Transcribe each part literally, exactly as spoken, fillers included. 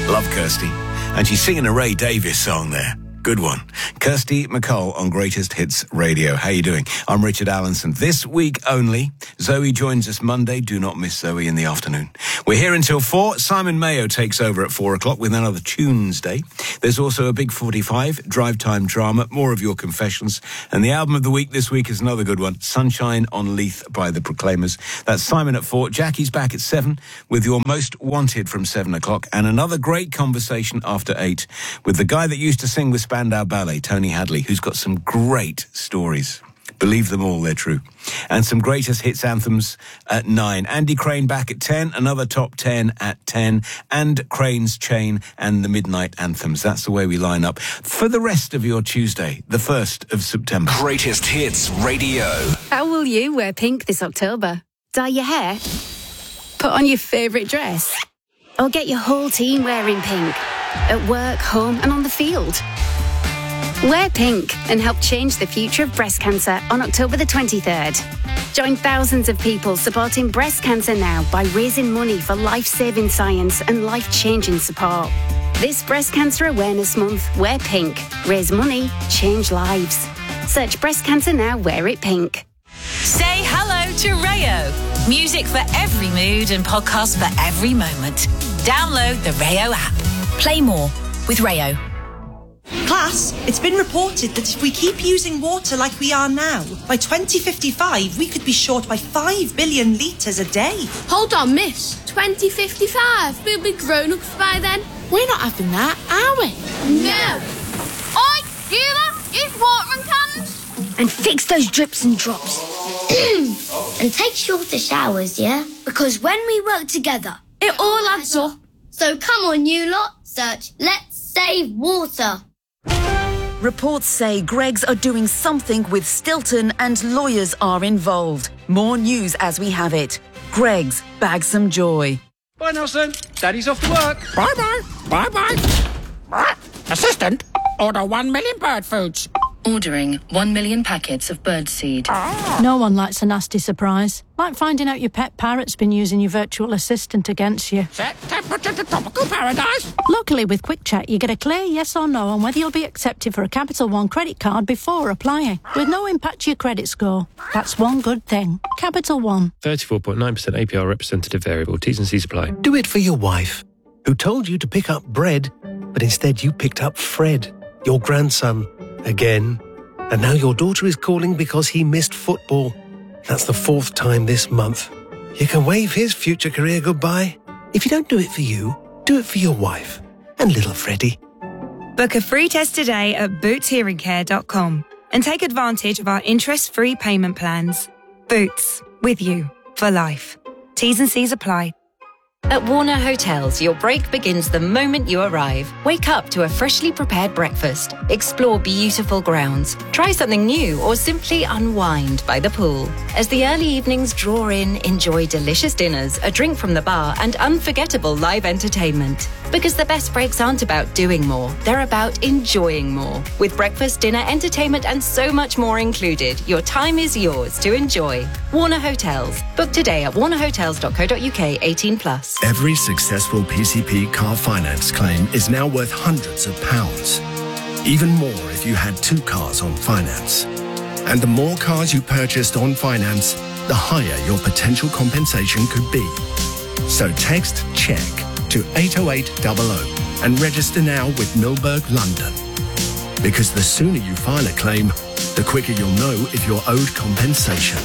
Love Kirsty. And she's singing a Ray Davies song there. Good one. Kirsty MacColl on Greatest Hits Radio. How you doing? I'm Richard Allenson. This week only, Zoe joins us Monday. Do not miss Zoe in the afternoon. We're here until four. Simon Mayo takes over at four o'clock with another Tuesday. There's also a Big forty-five, Drive Time Drama, more of your confessions. And the album of the week this week is another good one, Sunshine on Leith by the Proclaimers. That's Simon at four. Jackie's back at seven with your Most Wanted from seven o'clock. And another great conversation after eight with the guy that used to sing with Spandau Ballet, Tony Hadley, who's got some great stories. Believe them all, they're true. And some greatest hits anthems at nine. Andy Crane back at ten, another top ten at ten, and Crane's Chain and the Midnight Anthems. That's the way we line up for the rest of your Tuesday, the first of September. Greatest Hits Radio. How will you wear pink this October? Dye your hair? Put on your favourite dress? Or get your whole team wearing pink? At work, home and on the field? Wear pink and help change the future of breast cancer on October the twenty-third. Join thousands of people supporting breast cancer now by raising money for life-saving science and life-changing support. This Breast Cancer Awareness Month, wear pink. Raise money, change lives. Search Breast Cancer Now, wear it pink. Say hello to Rayo. Music for every mood and podcasts for every moment. Download the Rayo app. Play more with Rayo. Class, it's been reported that if we keep using water like we are now, by twenty fifty-five we could be short by five billion litres a day. Hold on, miss. twenty fifty-five? We'll be grown-ups by then. We're not having that, are we? No. Oi, you lot, use watering cans. And fix those drips and drops. And take shorter showers, yeah? Because when we work together, it all adds up. So come on, you lot, search Let's Save Water. Reports say Greggs are doing something with Stilton and lawyers are involved. More news as we have it. Greggs, bag some joy. Bye, Nelson. Daddy's off to work. Bye-bye. Bye-bye. Assistant, order one million bird foods. Ordering one million packets of bird seed. Ah. No one likes a nasty surprise. Like finding out your pet parrot's been using your virtual assistant against you. Set temperature to tropical paradise. Luckily, with Quick Check, you get a clear yes or no on whether you'll be accepted for a Capital One credit card before applying, with no impact to your credit score. That's one good thing. Capital One. thirty-four point nine percent A P R representative variable. T's and C's apply. Do it for your wife, who told you to pick up bread, but instead you picked up Fred, your grandson. Again. And now your daughter is calling because he missed football. That's the fourth time this month. You can wave his future career goodbye. If you don't do it for you, do it for your wife and little Freddie. Book a free test today at boots hearing care dot com and take advantage of our interest-free payment plans. Boots, with you for life. T's and C's apply. At Warner Hotels, your break begins the moment you arrive. Wake up to a freshly prepared breakfast, explore beautiful grounds, try something new, or simply unwind by the pool. As the early evenings draw in, enjoy delicious dinners, a drink from the bar, and unforgettable live entertainment. Because the best breaks aren't about doing more, they're about enjoying more. With breakfast, dinner, entertainment, and so much more included, your time is yours to enjoy. Warner Hotels. Book today at warner hotels dot co dot uk, eighteen plus. Every successful P C P car finance claim is now worth hundreds of pounds. Even more if you had two cars on finance. And the more cars you purchased on finance, the higher your potential compensation could be. So text CHECK to eight oh eight hundred and register now with Milberg London. Because the sooner you file a claim, the quicker you'll know if you're owed compensation.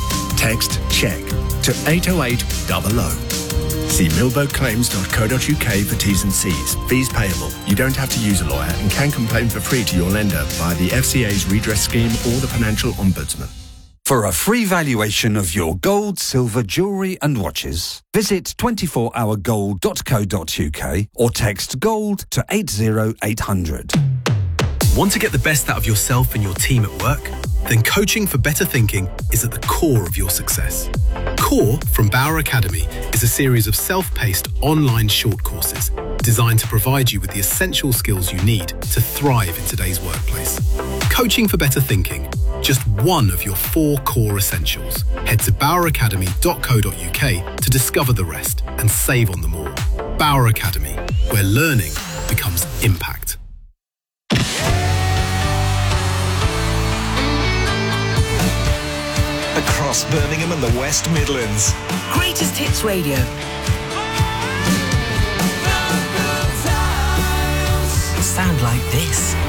Text CHECK to eight oh eight hundred. See milberg claims dot co dot uk for T's and C's. Fees payable. You don't have to use a lawyer and can complain for free to your lender via the F C A's redress scheme or the Financial Ombudsman. For a free valuation of your gold, silver, jewellery and watches, visit twenty-four hour gold dot co dot uk or text GOLD to eight oh eight hundred. Want to get the best out of yourself and your team at work? Then Coaching for Better Thinking is at the core of your success. Core from Bauer Academy is a series of self-paced online short courses designed to provide you with the essential skills you need to thrive in today's workplace. Coaching for Better Thinking, just one of your four core essentials. Head to bauer academy dot co dot uk to discover the rest and save on them all. Bauer Academy, where learning becomes impact. Across Birmingham and the West Midlands. Greatest Hits Radio. Sound like this.